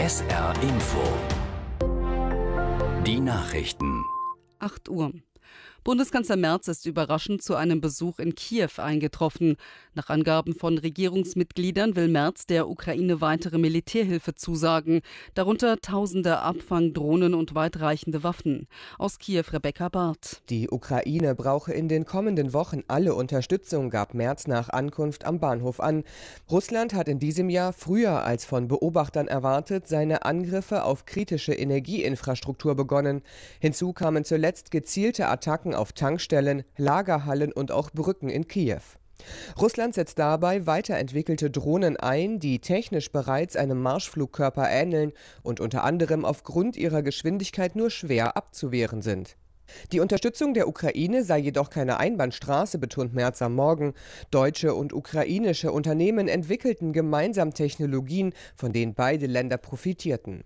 SR Info. Die Nachrichten. 8 Uhr. Bundeskanzler Merz ist überraschend zu einem Besuch in Kiew eingetroffen. Nach Angaben von Regierungsmitgliedern will Merz der Ukraine weitere Militärhilfe zusagen, darunter tausende Abfangdrohnen und weitreichende Waffen. Aus Kiew Rebecca Barth. Die Ukraine brauche in den kommenden Wochen alle Unterstützung, gab Merz nach Ankunft am Bahnhof an. Russland hat in diesem Jahr früher als von Beobachtern erwartet seine Angriffe auf kritische Energieinfrastruktur begonnen. Hinzu kamen zuletzt gezielte Attacken auf Tankstellen, Lagerhallen und auch Brücken in Kiew. Russland setzt dabei weiterentwickelte Drohnen ein, die technisch bereits einem Marschflugkörper ähneln und unter anderem aufgrund ihrer Geschwindigkeit nur schwer abzuwehren sind. Die Unterstützung der Ukraine sei jedoch keine Einbahnstraße, betont Merz am Morgen. Deutsche und ukrainische Unternehmen entwickelten gemeinsam Technologien, von denen beide Länder profitierten.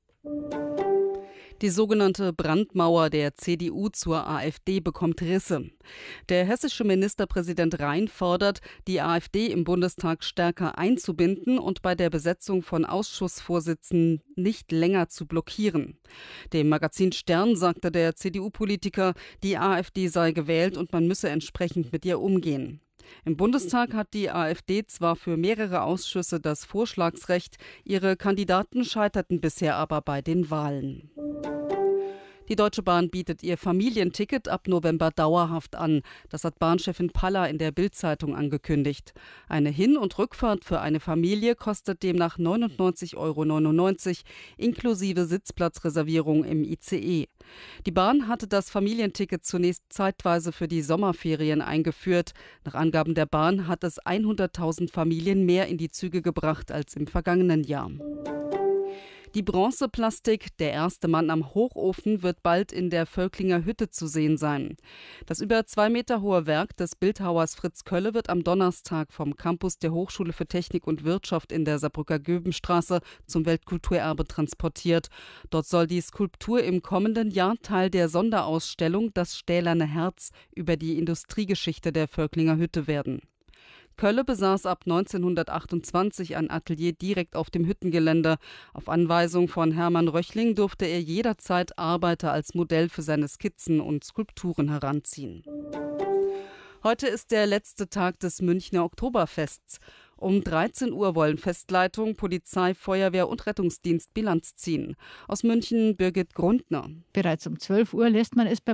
Die sogenannte Brandmauer der CDU zur AfD bekommt Risse. Der hessische Ministerpräsident Rhein fordert, die AfD im Bundestag stärker einzubinden und bei der Besetzung von Ausschussvorsitzenden nicht länger zu blockieren. Dem Magazin Stern sagte der CDU-Politiker, die AfD sei gewählt und man müsse entsprechend mit ihr umgehen. Im Bundestag hat die AfD zwar für mehrere Ausschüsse das Vorschlagsrecht, ihre Kandidaten scheiterten bisher aber bei den Wahlen. Die Deutsche Bahn bietet ihr Familienticket ab November dauerhaft an. Das hat Bahnchefin Paller in der Bild-Zeitung angekündigt. Eine Hin- und Rückfahrt für eine Familie kostet demnach 99,99 € inklusive Sitzplatzreservierung im ICE. Die Bahn hatte das Familienticket zunächst zeitweise für die Sommerferien eingeführt. Nach Angaben der Bahn hat es 100.000 Familien mehr in die Züge gebracht als im vergangenen Jahr. Die Bronzeplastik, der erste Mann am Hochofen, wird bald in der Völklinger Hütte zu sehen sein. Das über 2 Meter hohe Werk des Bildhauers Fritz Kölle wird am Donnerstag vom Campus der Hochschule für Technik und Wirtschaft in der Saarbrücker Göbenstraße zum Weltkulturerbe transportiert. Dort soll die Skulptur im kommenden Jahr Teil der Sonderausstellung Das stählerne Herz über die Industriegeschichte der Völklinger Hütte werden. Kölle besaß ab 1928 ein Atelier direkt auf dem Hüttengelände. Auf Anweisung von Hermann Röchling durfte er jederzeit Arbeiter als Modell für seine Skizzen und Skulpturen heranziehen. Heute ist der letzte Tag des Münchner Oktoberfests. Um 13 Uhr wollen Festleitung, Polizei, Feuerwehr und Rettungsdienst Bilanz ziehen. Aus München Birgit Grundner. Bereits um 12 Uhr lässt man es beim